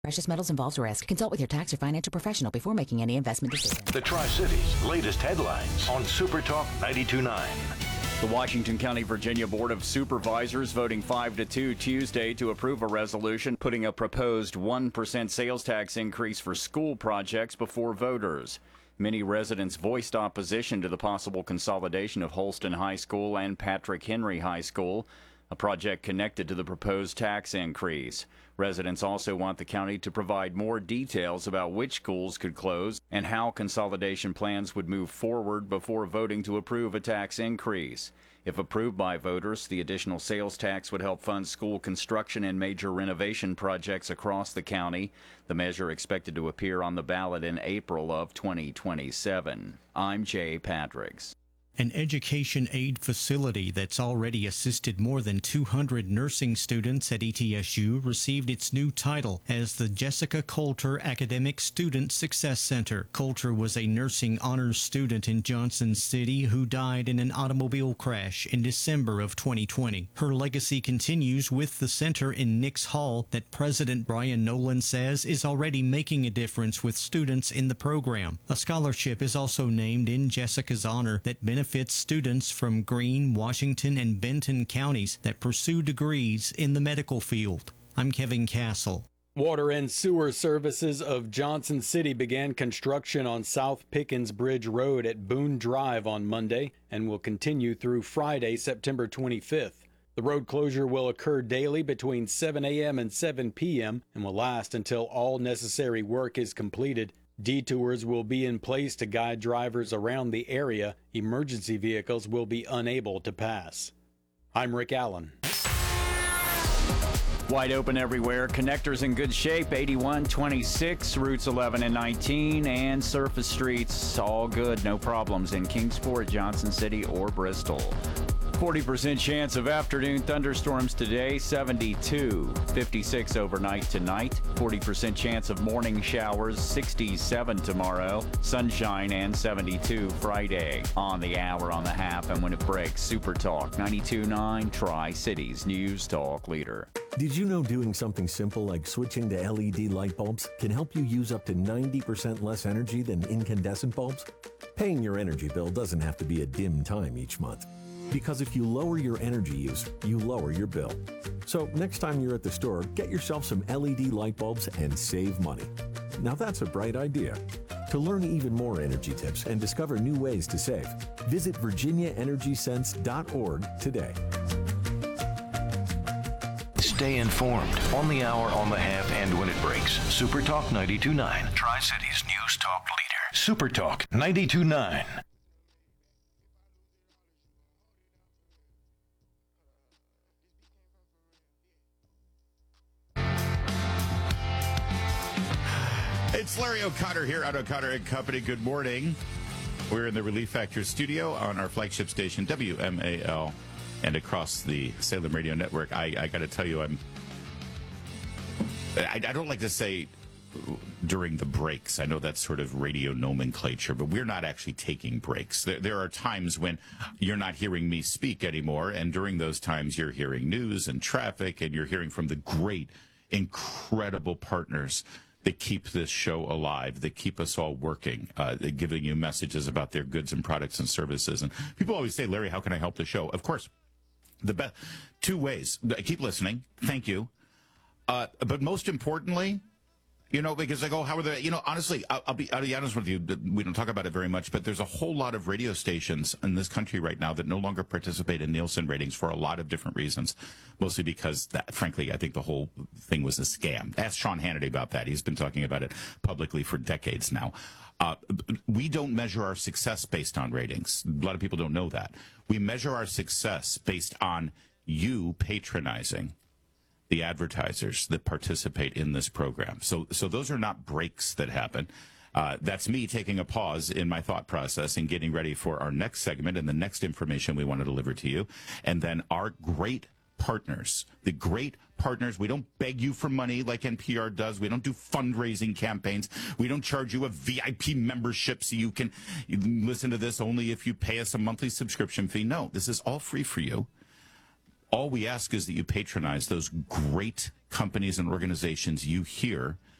Precious metals involves risk. Consult with your tax or financial professional before making any investment decision. The Tri-Cities latest headlines on Super Talk 92.9. The Washington County, Virginia Board of Supervisors voting 5-2 Tuesday to approve a resolution putting a proposed 1% sales tax increase for school projects before voters. Many residents voiced opposition to the possible consolidation of Holston High School and Patrick Henry High School, a project connected to the proposed tax increase. Residents also want the county to provide more details about which schools could close and how consolidation plans would move forward before voting to approve a tax increase. If approved by voters, the additional sales tax would help fund school construction and major renovation projects across the county. The measure expected to appear on the ballot in April of 2027. I'm Jay Patricks. An education aid facility that's already assisted more than 200 nursing students at ETSU received its new title as the Jessica Coulter Academic Student Success Center. Coulter was a nursing honors student in Johnson City who died in an automobile crash in December of 2020. Her legacy continues with the center in Nix Hall that President Brian Nolan says is already making a difference with students in the program. A scholarship is also named in Jessica's honor that benefits students from Greene, Washington, and Benton counties that pursue degrees in the medical field. I'm Kevin Castle. Water and Sewer Services of Johnson City began construction on South Pickens Bridge Road at Boone Drive on Monday and will continue through Friday, September 25th. The road closure will occur daily between 7 a.m. and 7 p.m. and will last until all necessary work is completed. Detours will be in place to guide drivers around the area. Emergency vehicles will be unable to pass. I'm Rick Allen. Wide open everywhere. Connectors in good shape. 81, 26, routes 11 and 19, and surface streets all good. No problems in Kingsport, Johnson City, or Bristol. 40% chance of afternoon thunderstorms today, 72, 56 overnight tonight. 40% chance of morning showers, 67 tomorrow. Sunshine and 72 Friday. On the hour, on the half, and when it breaks, Super Talk 92.9, Tri-Cities News Talk Leader. Did you know doing something simple like switching to LED light bulbs can help you use up to 90% less energy than incandescent bulbs? Paying your energy bill doesn't have to be a dim time each month. Because if you lower your energy use, you lower your bill. So next time you're at the store, get yourself some LED light bulbs and save money. Now that's a bright idea. To learn even more energy tips and discover new ways to save, visit virginiaenergysense.org today. Stay informed on the hour, on the half, and when it breaks. Super Talk 92.9, Tri-Cities News Talk Leader. Super Talk 92.9. It's Larry O'Connor here at O'Connor & Company. Good morning. We're in the Relief Factor studio on our flagship station, WMAL, and across the Salem Radio Network. I got to tell you, I don't like to say during the breaks. I know that's sort of radio nomenclature, but we're not actually taking breaks. There are times when you're not hearing me speak anymore, and during those times you're hearing news and traffic, and you're hearing from the great, incredible partners that keep this show alive, that keep us all working, giving you messages about their goods and products and services. And people always say, Larry, how can I help the show? Of course, the best two ways. Keep listening. Thank you. But most importantly, because I go, how are they? Honestly, I'll be honest with you. We don't talk about it very much, but there's a whole lot of radio stations in this country right now that no longer participate in Nielsen ratings for a lot of different reasons. Mostly because, frankly, I think the whole thing was a scam. Ask Sean Hannity about that. He's been talking about it publicly for decades now. We don't measure our success based on ratings. A lot of people don't know that. We measure our success based on you patronizing the advertisers that participate in this program. So those are not breaks that happen. That's me taking a pause in my thought process and getting ready for our next segment and the next information we want to deliver to you. And then our great partners, we don't beg you for money like NPR does. We don't do fundraising campaigns. We don't charge you a VIP membership so you can listen to this only if you pay us a monthly subscription fee. No, this is all free for you. All we ask is that you patronize those great companies and organizations you hear